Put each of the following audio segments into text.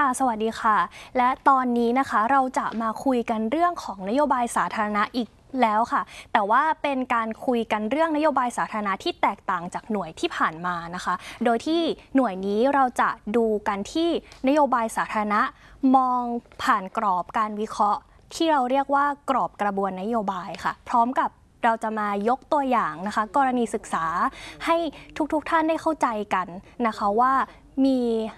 สวัสดีค่ะและตอนนี้นะคะเราจะมาคุยกันเรื่องของนโยบายสาธารณะอีกแล้วค่ะแต่ว่าเป็นการคุยกันเรื่องนโยบายสาธารณะที่แตกต่างจากหน่วยที่ผ่านมานะคะโดยที่หน่วยนี้เราจะดูกันที่นโยบายสาธารณะมองผ่านกรอบการวิเคราะห์ที่เราเรียกว่ากรอบกระบวนนโยบายค่ะพร้อมกับเราจะมายกตัวอย่างนะคะกรณีศึกษาให้ทุกท่านได้เข้าใจกันนะคะว่ามี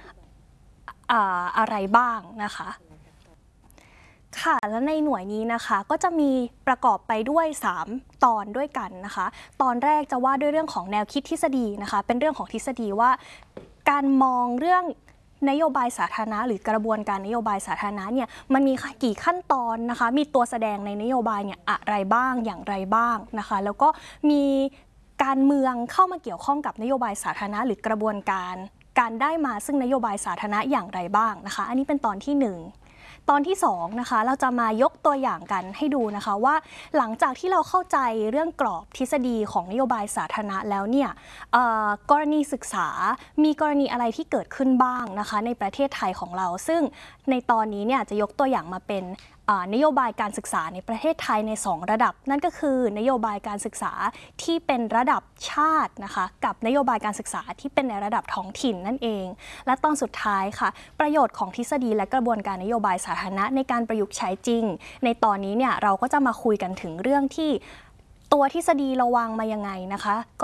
อะไรบ้างนะคะค่ะและในหน่วยนี้นะคะก็จะมีประกอบไปด้วย3ตอนด้วยกันนะคะตอนแรกจะว่าด้วยเรื่องของแนวคิดทฤษฎีนะคะเป็นเรื่องของทฤษฎีว่าการมองเรื่องนโยบายสาธารณะหรือกระบวนการนโยบายสาธารณะเนี่ยมันมีกี่ขั้นตอนนะคะมีตัวแสดงในนโยบายเนี่ยอะไรบ้างอย่างไรบ้างนะคะแล้วก็มีการเมืองเข้ามาเกี่ยวข้องกับนโยบายสาธารณะหรือกระบวนการได้มาซึ่งนโยบายสาธารณะอย่างไรบ้างนะคะอันนี้เป็นตอนที่1ตอนที่2นะคะเราจะมายกตัวอย่างกันให้ดูนะคะว่าหลังจากที่เราเข้าใจเรื่องกรอบทฤษฎีของนโยบายสาธารณะแล้วเนี่ยกรณีศึกษามีกรณีอะไรที่เกิดขึ้นบ้างนะคะในประเทศไทยของเราซึ่งในตอนนี้เนี่ยจะยกตัวอย่างมาเป็นนโยบายการศึกษาในประเทศไทยใน2ระดับนั่นก็คือนโยบายการศึกษาที่เป็นระดับชาตินะคะกับนโยบายการศึกษาที่เป็นในระดับท้องถิ่นนั่นเองและตอนสุดท้ายค่ะประโยชน์ของทฤษฎีและกระบวนการนโยบายสาธารณะในการประยุกต์ใช้จริงในตอนนี้เนี่ยเราก็จะมาคุยกันถึงเรื่องที่ตัวทฤษฎีเราวางมายังไงนะคะ